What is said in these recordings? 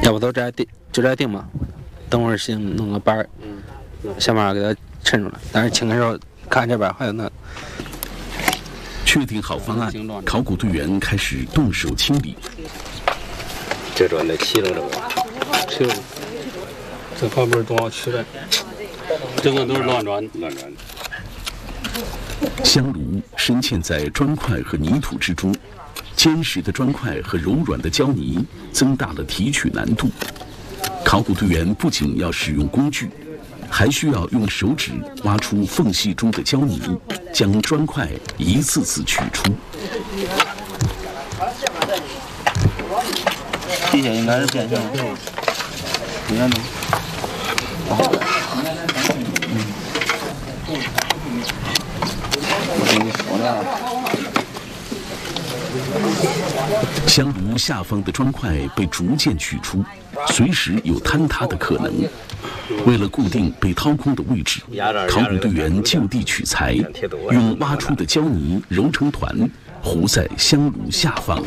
要不都就这定嘛，等会儿先弄个板儿，想办法给它抻出来。但是清的时候看这边还有那。 确定好方案，考古队员开始动手清理。 这砖得砌了这个，这靠边都要取的，这个都是乱砖。 香炉深嵌在砖块和泥土之中，坚实的砖块和柔软的胶泥增大了提取难度。考古队员不仅要使用工具，还需要用手指挖出缝隙中的胶泥，将砖块一次次取出。 地下应该是变形的，应该能。我给你说呢。 香炉下方的砖块被逐渐取出，随时有坍塌的可能。为了固定被掏空的位置，考古队员就地取材，用挖出的胶泥揉成团，糊在香炉下方。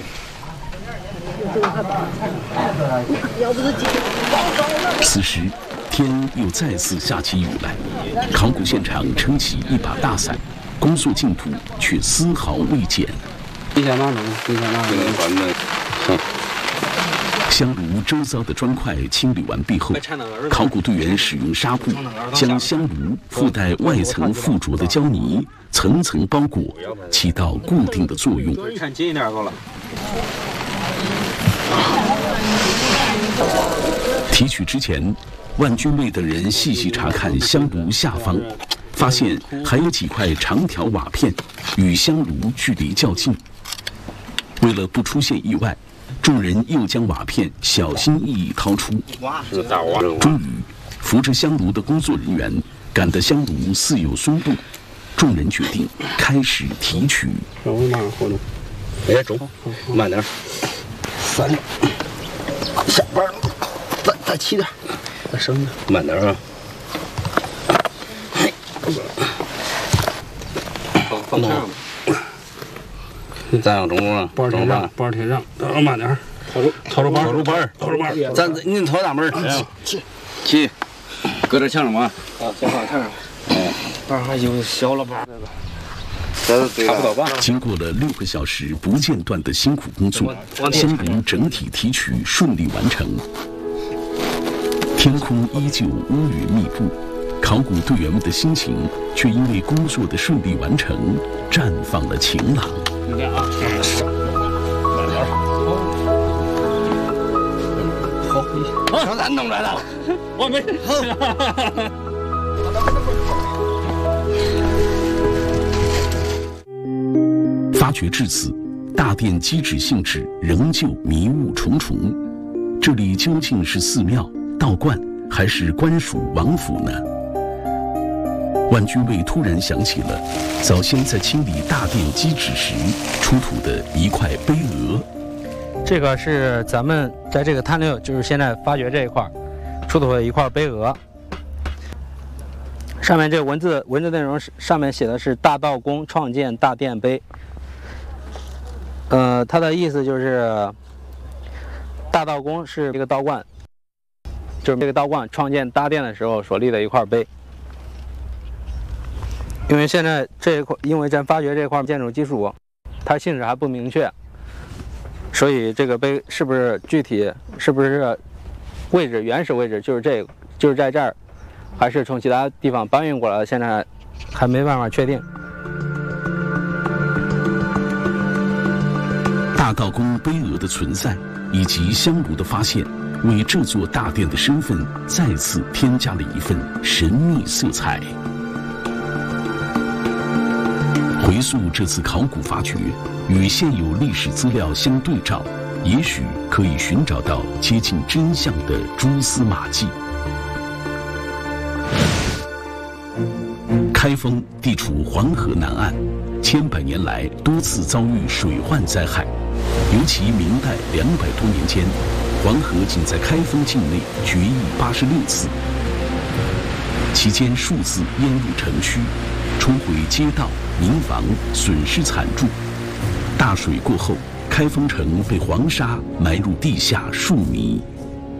此时，天又再次下起雨来，考古现场撑起一把大伞，工作进度却丝毫未减。 地下那种， 香炉周遭的砖块清理完毕后，考古队员使用纱布将香炉附带外层附着的胶泥层层包裹，起到固定的作用。 抻紧一点够了。 提取之前，万军卫等人细细查看香炉下方，发现还有几块长条瓦片与香炉距离较近。为了不出现意外，众人又将瓦片小心翼翼掏出。终于，扶着香炉的工作人员感得香炉似有松动，众人决定开始提取。 稍微慢活动。哎，中，慢点。 3，下班了，再起点， 再升点，慢点啊。放这儿。 咱要中了， 板贴上，板贴上，慢点，掏出板， 咱您掏大门，起，搁这墙上吧。 先放台上。板还有小了板， 差不多吧。 经过了6个小时不间断的辛苦工作，香炉整体提取顺利完成。天空依旧乌云密布，考古队员们的心情却因为工作的顺利完成，绽放了晴朗。 你看啊，慢点，好， 让咱弄来了， 我没。 发掘至此，大殿基址性质仍旧迷雾重重。这里究竟是寺庙、道观，还是官署王府呢？万军卫突然想起了早先在清理大殿基址时出土的一块碑额。 这个是咱们在这个探六，就是现在发掘这一块出土的一块碑额。上面这个文字内容上面写的是大道公创建大殿碑。它的意思就是大道公是一个道观，就是这个道观创建大殿的时候所立的一块碑。因为现在这一块，因为咱发掘这块建筑基础，它性质还不明确，所以这个碑是不是具体是不是位置原始位置就是这个，就是在这儿，还是从其他地方搬运过来的，现在还没办法确定。 大道公碑额的存在以及香炉的发现，为这座大殿的身份再次添加了一份神秘色彩。回溯这次考古发掘，与现有历史资料相对照，也许可以寻找到接近真相的蛛丝马迹。开封地处黄河南岸，千百年来多次遭遇水患灾害，尤其明代200多年间，黄河仅在开封境内决议86次，期间数次淹入城区，冲毁街道、民房，损失惨重。大水过后，开封城被黄沙埋入地下数米。